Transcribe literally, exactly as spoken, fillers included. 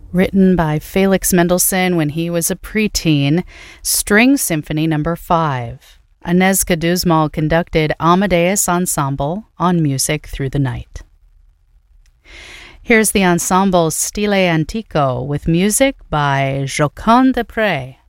written by Felix Mendelssohn when he was a preteen, String Symphony Number five. Inez Caduzmal conducted Amadeus Ensemble on Music Through the Night. Here's the ensemble Stile Antico with music by Joconde Desprez.